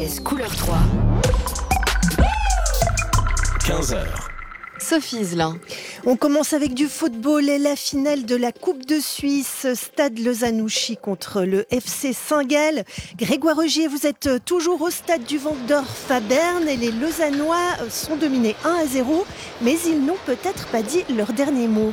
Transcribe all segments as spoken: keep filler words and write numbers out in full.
S couleur trois. quinze heures. Sophie Iselin. On commence avec du football et la finale de la Coupe de Suisse, Stade Lausanne-Ouchy contre le F C Saint-Gall. Grégoire Augier, vous êtes toujours au stade du Waldorf à Berne et les Lausannois sont dominés un à zéro, mais ils n'ont peut-être pas dit leur dernier mot.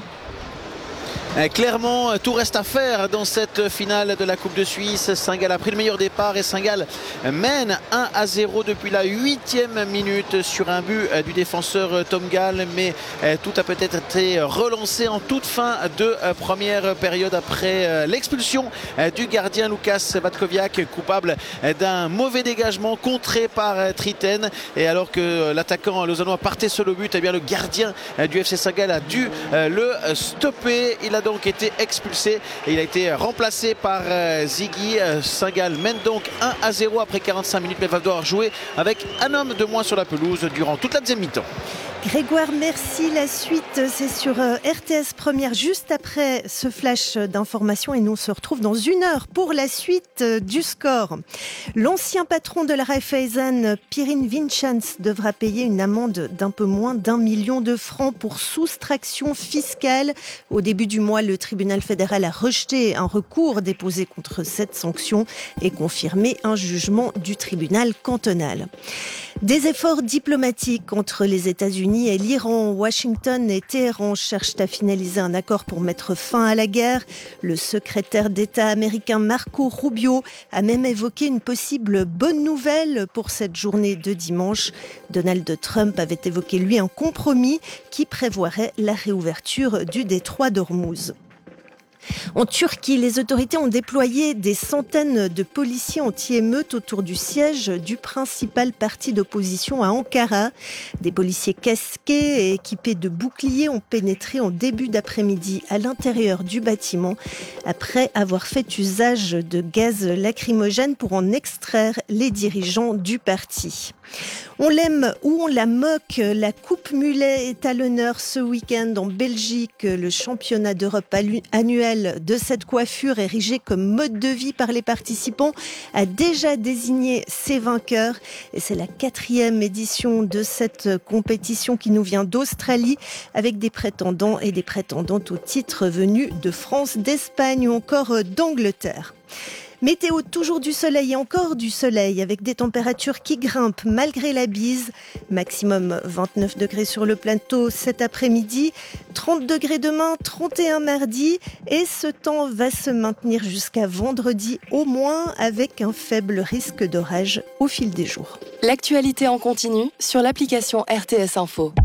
Clairement, tout reste à faire dans cette finale de la Coupe de Suisse. Saint-Gall a pris le meilleur départ et Saint-Gall mène un à zéro depuis la huitième minute sur un but du défenseur Tom Gall. Mais tout a peut-être été relancé en toute fin de première période après l'expulsion du gardien Lukas Vatkoviak, coupable d'un mauvais dégagement contré par Triten. Et alors que l'attaquant lausannois partait seul au but, eh bien le gardien du F C Saint-Gall a dû le stopper. Il a donc été expulsé et il a été remplacé par euh, Ziggy. euh, Saint-Gall mène donc un à zéro après quarante-cinq minutes, mais va devoir jouer avec un homme de moins sur la pelouse durant toute la deuxième mi-temps. Grégoire, merci. La suite, c'est sur R T S Première, juste après ce flash d'information. Et nous, on se retrouve dans une heure pour la suite du score. L'ancien patron de la Raiffeisen, Pirin Vinchans, devra payer une amende d'un peu moins d'un million de francs pour soustraction fiscale. Au début du mois, le tribunal fédéral a rejeté un recours déposé contre cette sanction et confirmé un jugement du tribunal cantonal. Des efforts diplomatiques entre les États-Unis et l'Iran. Washington et Téhéran cherchent à finaliser un accord pour mettre fin à la guerre. Le secrétaire d'État américain Marco Rubio a même évoqué une possible bonne nouvelle pour cette journée de dimanche. Donald Trump avait évoqué, lui, un compromis qui prévoirait la réouverture du détroit d'Ormuz. En Turquie, les autorités ont déployé des centaines de policiers anti-émeutes autour du siège du principal parti d'opposition à Ankara. Des policiers casqués et équipés de boucliers ont pénétré en début d'après-midi à l'intérieur du bâtiment après avoir fait usage de gaz lacrymogène pour en extraire les dirigeants du parti. On l'aime ou on la moque, la Coupe Mulet est à l'honneur ce week-end en Belgique. Le championnat d'Europe annuel de cette coiffure, érigée comme mode de vie par les participants, a déjà désigné ses vainqueurs. Et c'est la quatrième édition de cette compétition qui nous vient d'Australie, avec des prétendants et des prétendantes au titre venus de France, d'Espagne ou encore d'Angleterre. Météo, toujours du soleil et encore du soleil avec des températures qui grimpent malgré la bise. Maximum vingt-neuf degrés sur le plateau cet après-midi, trente degrés demain, trente et un mardi. Et ce temps va se maintenir jusqu'à vendredi au moins avec un faible risque d'orage au fil des jours. L'actualité en continu sur l'application R T S Info.